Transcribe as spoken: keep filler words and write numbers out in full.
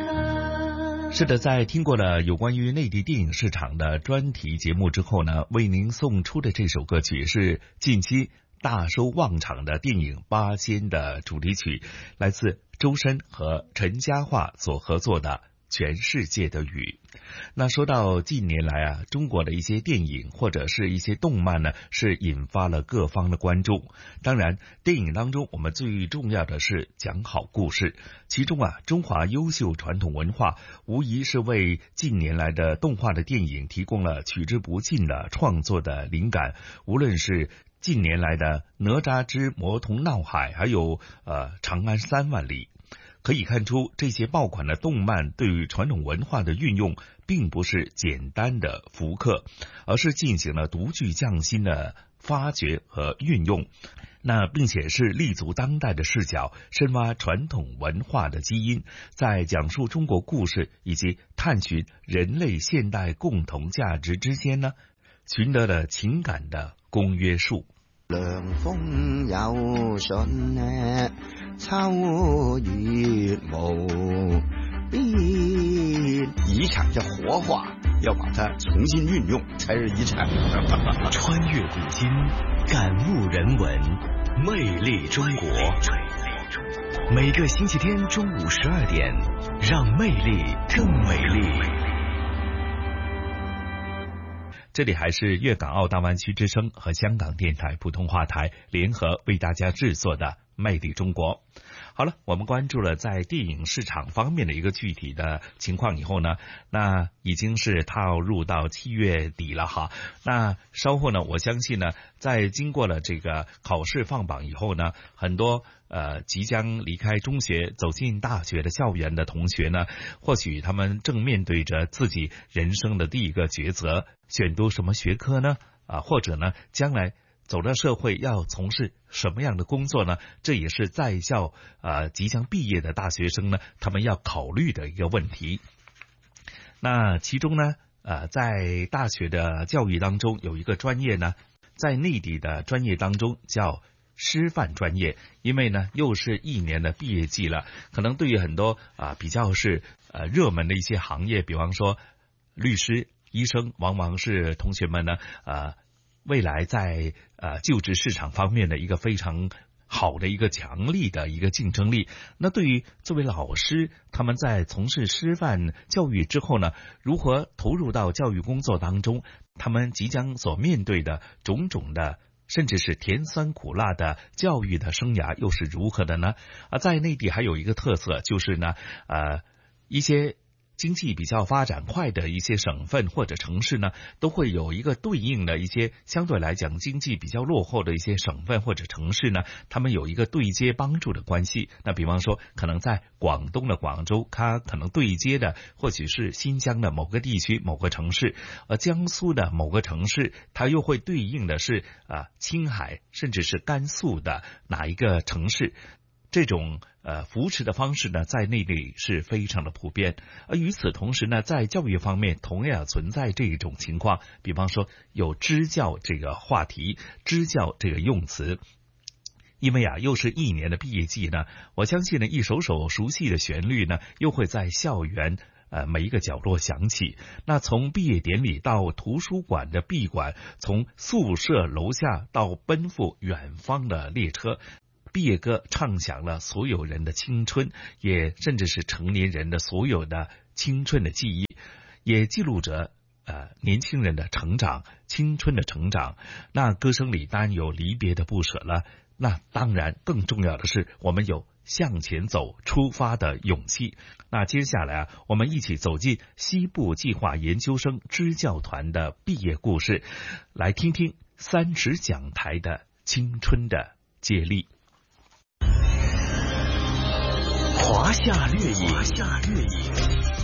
是的，在听过了有关于内地电影市场的专题节目之后呢，为您送出的这首歌曲是近期大收旺场的电影《八仙》的主题曲，来自周深和陈嘉桦所合作的《全世界的雨》。那说到近年来啊，中国的一些电影或者是一些动漫呢，是引发了各方的关注。当然，电影当中我们最重要的是讲好故事，其中啊，中华优秀传统文化无疑是为近年来的动画的电影提供了取之不尽的创作的灵感。无论是近年来的《哪吒之魔童闹海》，还有呃《长安三万里》，可以看出这些爆款的动漫对于传统文化的运用并不是简单的复刻，而是进行了独具匠心的发掘和运用，那并且是立足当代的视角，深挖传统文化的基因，在讲述中国故事以及探寻人类现代共同价值之间呢，寻得了情感的公约数。 涼風有信呢，秋月無邊。遺產叫活化，要把它重新運用才是遺產。 穿越古今，感悟人文，魅力中國。每個星期天中午十二點，讓魅力更美麗。 这里还是粤港澳大湾区之声和香港电台普通话台联合为大家制作的魅力中国。好了，我们关注了在电影市场方面的一个具体的情况以后呢，那已经是踏入到七月底了哈。那稍后呢，我相信呢，在经过了这个考试放榜以后呢，很多呃即将离开中学走进大学的校园的同学呢，或许他们正面对着自己人生的第一个抉择，选读什么学科呢？啊，或者呢，将来走到社会要从事什么样的工作呢？这也是在校呃即将毕业的大学生呢，他们要考虑的一个问题。那其中呢，呃，在大学的教育当中有一个专业呢，在内地的专业当中叫师范专业，因为呢又是一年的毕业季了，可能对于很多啊、呃、比较是呃热门的一些行业，比方说律师、医生，往往是同学们呢呃。未来在呃就职市场方面的一个非常好的一个强力的一个竞争力。那对于作为老师，他们在从事师范教育之后呢，如何投入到教育工作当中，他们即将所面对的种种的甚至是甜酸苦辣的教育的生涯又是如何的呢？啊，在内地还有一个特色，就是呢呃一些经济比较发展快的一些省份或者城市呢，都会有一个对应的一些相对来讲经济比较落后的一些省份或者城市呢，他们有一个对接帮助的关系。那比方说，可能在广东的广州，它可能对接的或许是新疆的某个地区某个城市，而江苏的某个城市，它又会对应的是啊青海甚至是甘肃的哪一个城市。这种呃扶持的方式呢，在内地是非常的普遍。而与此同时呢，在教育方面同样存在这种情况，比方说有支教这个话题，支教这个用词。因为啊，又是一年的毕业季呢，我相信呢，一首首熟悉的旋律呢，又会在校园呃每一个角落响起。那从毕业典礼到图书馆的闭馆，从宿舍楼下到奔赴远方的列车，毕业歌唱响了所有人的青春，也甚至是成年人的所有的青春的记忆，也记录着呃年轻人的成长，青春的成长。那歌声里当然有离别的不舍了，那当然更重要的是我们有向前走出发的勇气。那接下来啊，我们一起走进西部计划研究生支教团的毕业故事，来听听三尺讲台的青春的接力。 华夏掠影，华夏掠影。